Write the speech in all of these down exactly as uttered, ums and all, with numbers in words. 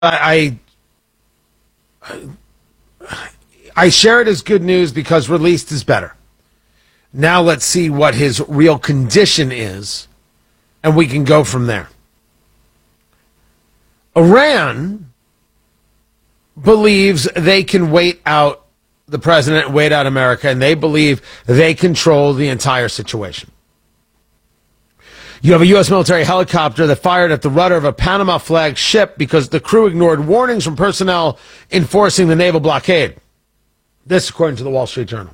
I, I I share it as good news because released is better. Now let's see what his real condition is, and we can go from there. Iran believes they can wait out the president, wait out America, and they believe they control the entire situation. You have a U S military helicopter that fired at the rudder of a Panama flag ship because the crew ignored warnings from personnel enforcing the naval blockade. This, according to the Wall Street Journal.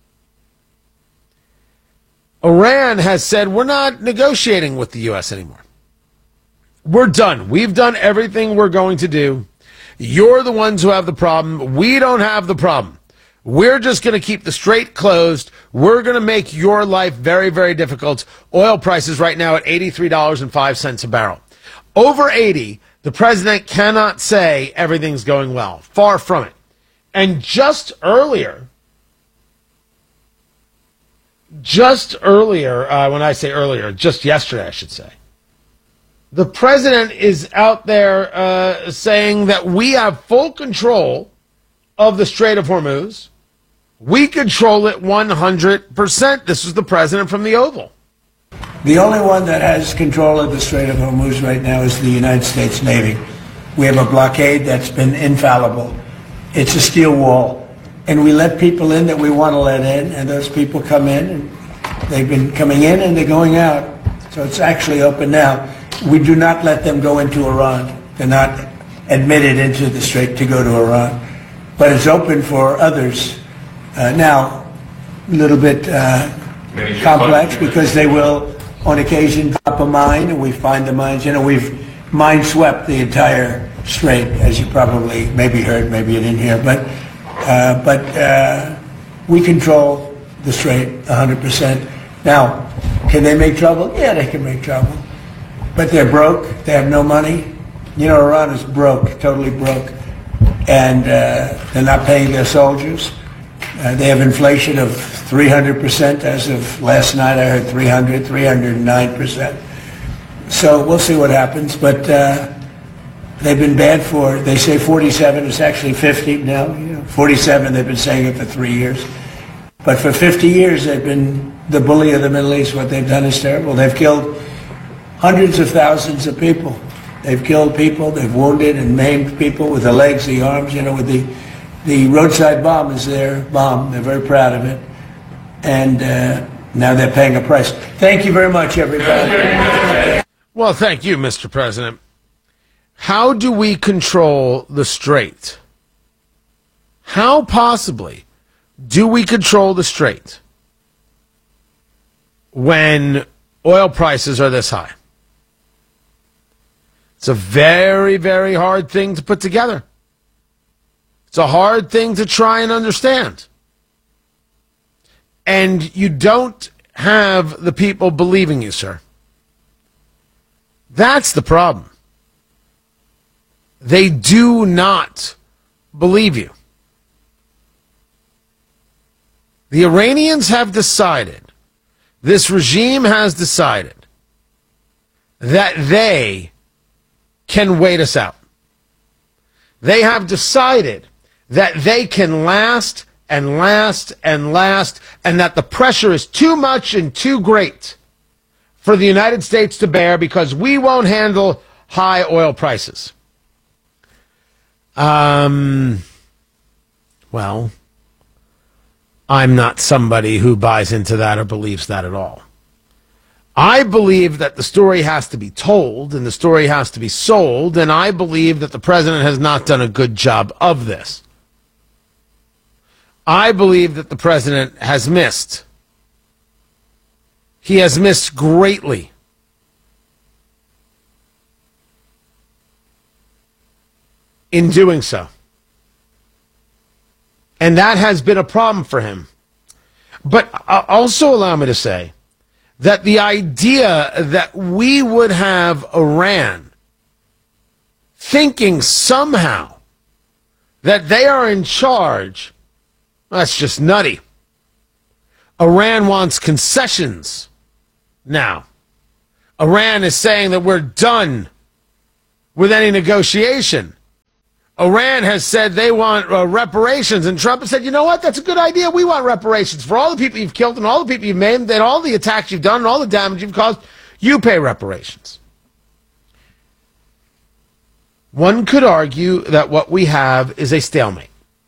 Iran has said, we're not negotiating with the U S anymore. We're done. We've done everything we're going to do. You're the ones who have the problem. We don't have the problem. We're just going to keep the strait closed. We're going to make your life very, very difficult. Oil prices right now at eighty-three dollars and five cents a barrel. Over eighty, the president cannot say everything's going well. Far from it. And just earlier, just earlier, uh, when I say earlier, just yesterday, I should say, the president is out there uh, saying that we have full control of the Strait of Hormuz. We control it one hundred percent. This is the president from the Oval. The only one that has control of the Strait of Hormuz right now is the United States Navy. We have a blockade that's been infallible. It's a steel wall. And we let people in that we want to let in, and those people come in, and they've been coming in and they're going out. So it's actually open now. We do not let them go into Iran. They're not admitted into the strait to go to Iran. But it's open for others. Uh, now, a little bit uh, complex because they will, on occasion, drop a mine, and we find the mines. You know, we've mine swept the entire strait, as you probably maybe heard, maybe you didn't hear. But, uh, but uh, we control the strait one hundred percent. Now, can they make trouble? Yeah, they can make trouble. But they're broke. They have no money. You know, Iran is broke, totally broke. And uh, they're not paying their soldiers. Uh, they have inflation of three hundred percent as of last night. I heard three hundred, three hundred nine percent. So we'll see what happens. But uh, they've been bad for, they say forty-seven. It's actually fifty now. You know, forty-seven, they've been saying it for three years. But for fifty years, they've been the bully of the Middle East. What they've done is terrible. They've killed hundreds of thousands of people. They've killed people. They've wounded and maimed people with the legs, the arms, you know, with the, the roadside bomb is their bomb. They're very proud of it. And uh, now they're paying a price. Thank you very much, everybody. Well, thank you, Mister President. How do we control the strait? How possibly do we control the strait when oil prices are this high? It's a very, very hard thing to put together. It's a hard thing to try and understand. And you don't have the people believing you, sir. That's the problem. They do not believe you. The Iranians have decided, this regime has decided, that they can wait us out. They have decided that they can last and last and last, and that the pressure is too much and too great for the United States to bear because we won't handle high oil prices. Um, well, I'm not somebody who buys into that or believes that at all. I believe that the story has to be told and the story has to be sold, and I believe that the president has not done a good job of this. I believe that the president has missed. He has missed greatly. In doing so. And that has been a problem for him. But also allow me to say that the idea that we would have Iran thinking somehow that they are in charge, that's just nutty. Iran wants concessions now. Iran is saying that we're done with any negotiation. Iran has said they want uh, reparations, and Trump has said, you know what, that's a good idea. We want reparations for all the people you've killed and all the people you've maimed and all the attacks you've done and all the damage you've caused. You pay reparations. One could argue that what we have is a stalemate.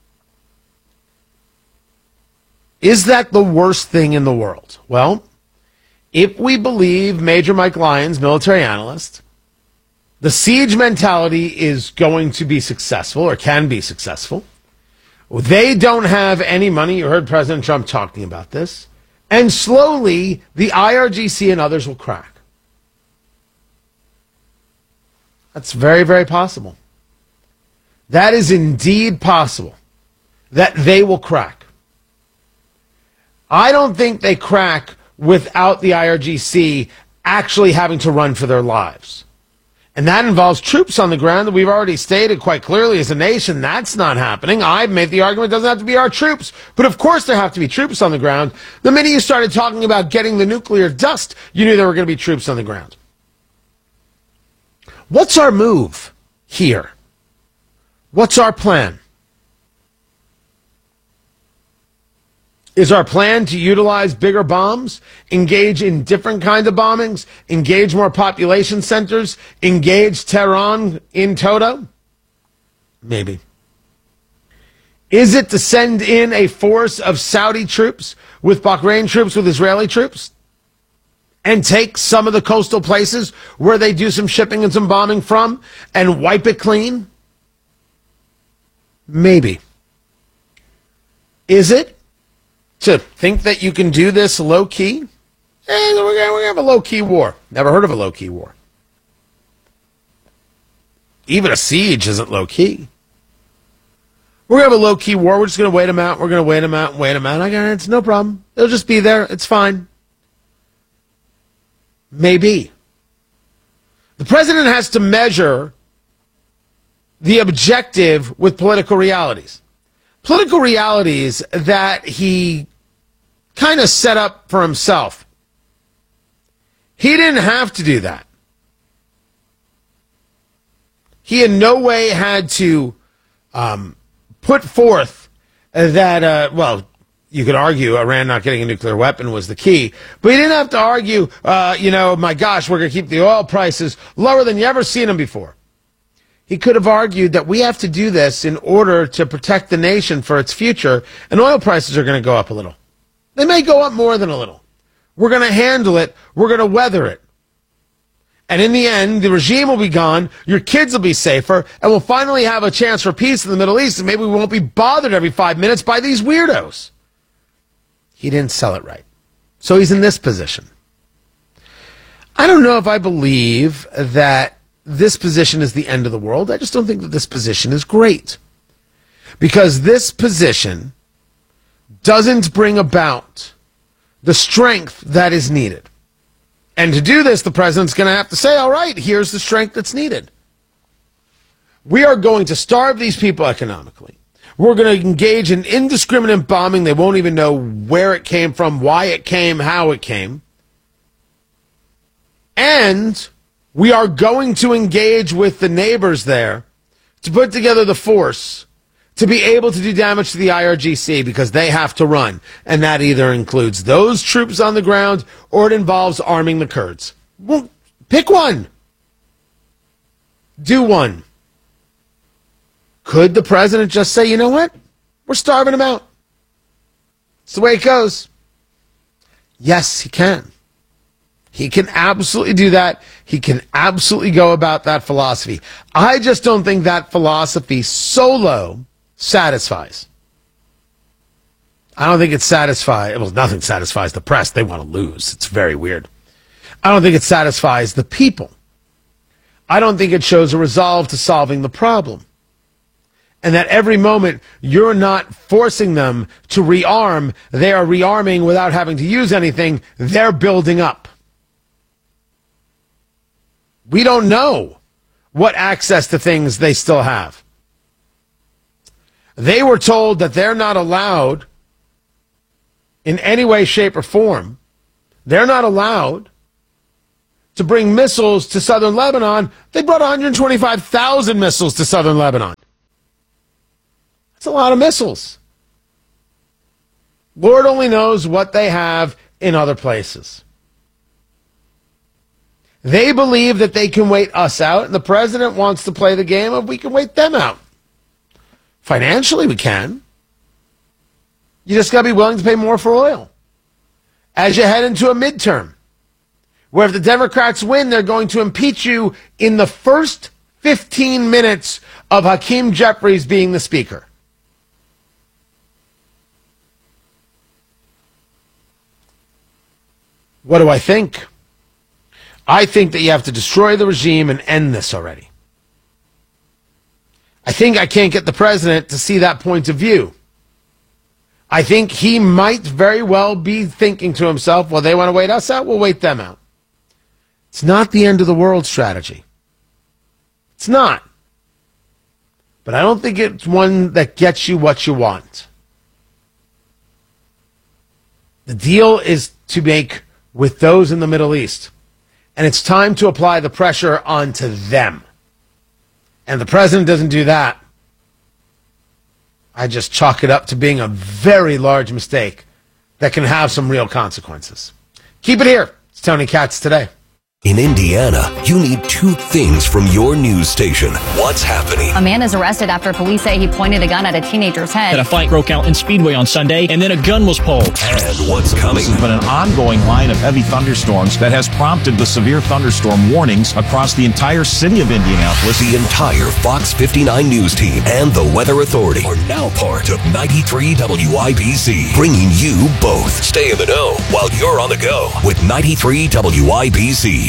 Is that the worst thing in the world? Well, if we believe Major Mike Lyons, military analyst, the siege mentality is going to be successful or can be successful. They don't have any money. You heard President Trump talking about this. And slowly, the I R G C and others will crack. That's very, very possible. That is indeed possible, that they will crack. I don't think they crack without the I R G C actually having to run for their lives. And that involves troops on the ground that we've already stated quite clearly as a nation. That's not happening. I've made the argument it doesn't have to be our troops. But of course there have to be troops on the ground. The minute you started talking about getting the nuclear dust, you knew there were going to be troops on the ground. What's our move here? What's our plan? Is our plan to utilize bigger bombs, engage in different kinds of bombings, engage more population centers, engage Tehran in toto? Maybe. Is it to send in a force of Saudi troops with Bahrain troops, with Israeli troops, and take some of the coastal places where they do some shipping and some bombing from and wipe it clean? Maybe. Is it to think that you can do this low-key? Eh, we're going to have a low-key war. Never heard of a low-key war. Even a siege isn't low-key. We're going to have a low-key war. We're just going to wait them out. We're going to wait them out and wait them out. I got it. It's no problem. They'll just be there. It's fine. Maybe. The president has to measure the objective with political realities. Political realities that he kind of set up for himself. He didn't have to do that. He in no way had to um, put forth that, uh, well, you could argue Iran not getting a nuclear weapon was the key, but he didn't have to argue, uh, you know, my gosh, we're going to keep the oil prices lower than you ever seen them before. He could have argued that we have to do this in order to protect the nation for its future, and oil prices are going to go up a little. They may go up more than a little. We're going to handle it. We're going to weather it. And in the end, the regime will be gone, your kids will be safer, and we'll finally have a chance for peace in the Middle East, and maybe we won't be bothered every five minutes by these weirdos. He didn't sell it right. So he's in this position. I don't know if I believe that this position is the end of the world. I just don't think that this position is great. Because this position doesn't bring about the strength that is needed. And to do this, the president's going to have to say, all right, here's the strength that's needed. We are going to starve these people economically. We're going to engage in indiscriminate bombing. They won't even know where it came from, why it came, how it came. And we are going to engage with the neighbors there to put together the force to be able to do damage to the I R G C because they have to run. And that either includes those troops on the ground or it involves arming the Kurds. Well, pick one. Do one. Could the president just say, you know what? We're starving them out. It's the way it goes. Yes, he can. He can absolutely do that. He can absolutely go about that philosophy. I just don't think that philosophy solo satisfies. I don't think it satisfies, well, nothing satisfies the press. They want to lose. It's very weird. I don't think it satisfies the people. I don't think it shows a resolve to solving the problem. And that every moment you're not forcing them to rearm, they are rearming without having to use anything. They're building up. We don't know what access to things they still have. They were told that they're not allowed in any way, shape, or form. They're not allowed to bring missiles to southern Lebanon. They brought one hundred twenty-five thousand missiles to southern Lebanon. It's a lot of missiles. Lord only knows what they have in other places. They believe that they can wait us out, and the president wants to play the game of we can wait them out. Financially, we can. You just got to be willing to pay more for oil. As you head into a midterm, where if the Democrats win, they're going to impeach you in the first fifteen minutes of Hakeem Jeffries being the speaker. What do I think? I think that you have to destroy the regime and end this already. I think I can't get the president to see that point of view. I think he might very well be thinking to himself, well, they want to wait us out, we'll wait them out. It's not the end of the world strategy. It's not. But I don't think it's one that gets you what you want. The deal is to make with those in the Middle East. And it's time to apply the pressure onto them. And the president doesn't do that. I just chalk it up to being a very large mistake that can have some real consequences. Keep it here. It's Tony Katz Today. In Indiana, you need two things from your news station. What's happening? A man is arrested after police say he pointed a gun at a teenager's head. A fight broke out in Speedway on Sunday, and then a gun was pulled. And what's coming? This has been an ongoing line of heavy thunderstorms that has prompted the severe thunderstorm warnings across the entire city of Indianapolis. The entire Fox fifty-nine news team and the Weather Authority are now part of ninety-three W I B C, bringing you both. Stay in the know while you're on the go with ninety-three W I B C.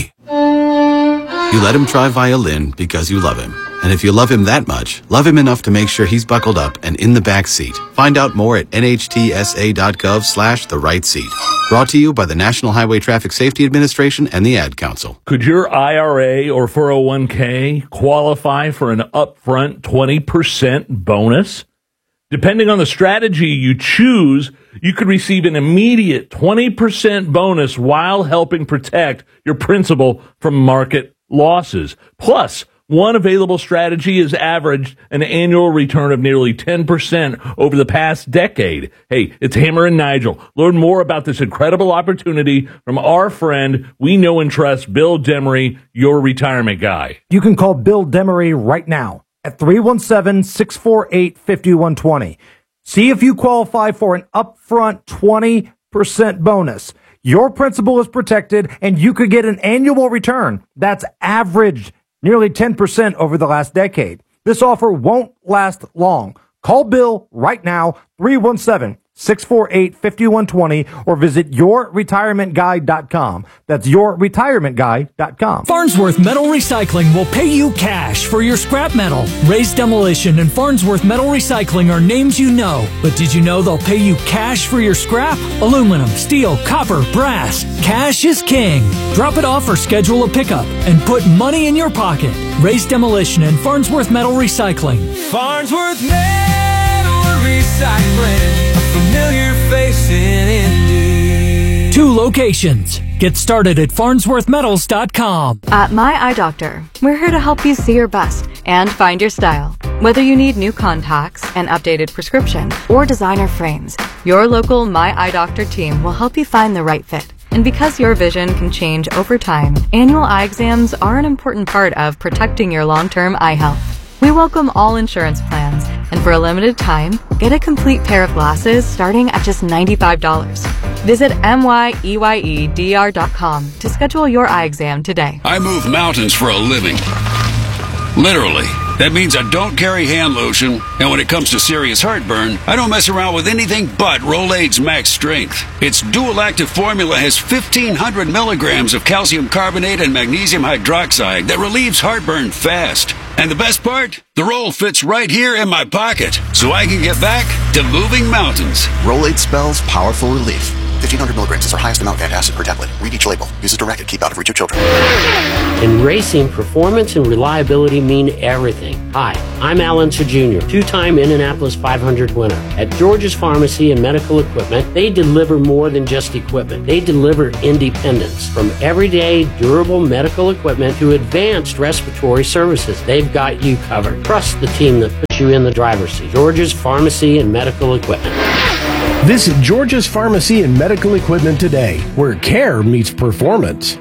You let him try violin because you love him. And if you love him that much, love him enough to make sure he's buckled up and in the back seat. Find out more at nhtsa.gov slash the right seat. Brought to you by the National Highway Traffic Safety Administration and the Ad Council. Could your I R A or four oh one k qualify for an upfront twenty percent bonus? Depending on the strategy you choose, you could receive an immediate twenty percent bonus while helping protect your principal from market losses. Plus, one available strategy has averaged an annual return of nearly ten percent over the past decade. Hey, it's Hammer and Nigel. Learn more about this incredible opportunity from our friend we know and trust, Bill Demery, your retirement guy. You can call Bill Demery right now at three one seven, six four eight, five one two zero. See if you qualify for an upfront twenty percent bonus. Your principal is protected, and you could get an annual return that's averaged nearly ten percent over the last decade. This offer won't last long. Call Bill right now, three one seven, six four eight, five one two zero, or visit your retirement guide dot com. That's your retirement guide dot com. Farnsworth Metal Recycling will pay you cash for your scrap metal. Raised Demolition and Farnsworth Metal Recycling are names you know, but did you know they'll pay you cash for your scrap? Aluminum, steel, copper, brass. Cash is king. Drop it off or schedule a pickup and put money in your pocket. Raised Demolition and Farnsworth Metal Recycling. Farnsworth Metal Recycling. Familiar face in Indy. Two locations. Get started at farnsworth metals dot com. At My Eye Doctor, we're here to help you see your best and find your style. Whether you need new contacts, an updated prescription, or designer frames, your local My Eye Doctor team will help you find the right fit. And because your vision can change over time, annual eye exams are an important part of protecting your long-term eye health. We welcome all insurance plans, and for a limited time, get a complete pair of glasses starting at just ninety-five dollars. Visit M Y E Y E D R dot com to schedule your eye exam today. I move mountains for a living. Literally. That means I don't carry hand lotion, and when it comes to serious heartburn, I don't mess around with anything but Rolaids Max Strength. Its dual-active formula has fifteen hundred milligrams of calcium carbonate and magnesium hydroxide that relieves heartburn fast. And the best part? The roll fits right here in my pocket, so I can get back to moving mountains. Rolaids spells powerful relief. fifteen hundred milligrams is our highest amount of antacid per tablet. Read each label. Use as directed. Keep out of reach of children. In racing, performance and reliability mean everything. Hi, I'm Al Unser Junior, two-time Indianapolis five hundred winner. At George's Pharmacy and Medical Equipment, they deliver more than just equipment. They deliver independence. From everyday, durable medical equipment to advanced respiratory services, they've got you covered. Trust the team that puts you in the driver's seat. George's Pharmacy and Medical Equipment. Visit George's Pharmacy and Medical Equipment today, where care meets performance.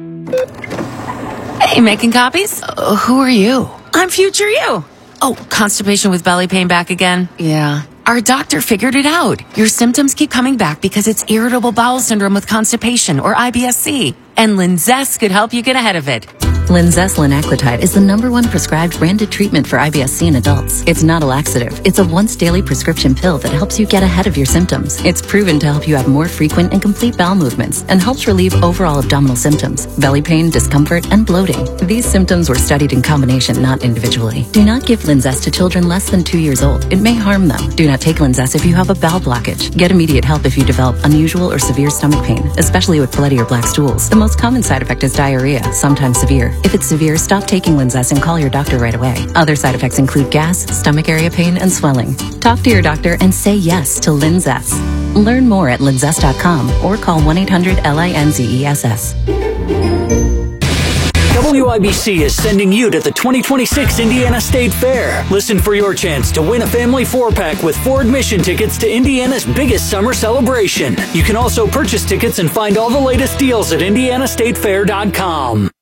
Hey, making copies? Uh, who are you? I'm future you. Oh, constipation with belly pain back again? Yeah. Our doctor figured it out. Your symptoms keep coming back because it's irritable bowel syndrome with constipation, or I B S C. And Linzess could help you get ahead of it. Linzess linaclotide is the number one prescribed branded treatment for I B S C in adults. It's not a laxative. It's a once daily prescription pill that helps you get ahead of your symptoms. It's proven to help you have more frequent and complete bowel movements and helps relieve overall abdominal symptoms, belly pain, discomfort, and bloating. These symptoms were studied in combination, not individually. Do not give Linzess to children less than two years old. It may harm them. Do not take Linzess if you have a bowel blockage. Get immediate help if you develop unusual or severe stomach pain, especially with bloody or black stools. The most common side effect is diarrhea, sometimes severe. If it's severe, stop taking Linzess and call your doctor right away. Other side effects include gas, stomach area pain, and swelling. Talk to your doctor and say yes to Linzess. Learn more at linzess dot com or call one eight hundred L I N Z E S S. W I B C is sending you to the twenty twenty-six Indiana State Fair. Listen for your chance to win a family four-pack with four admission tickets to Indiana's biggest summer celebration. You can also purchase tickets and find all the latest deals at indiana state fair dot com.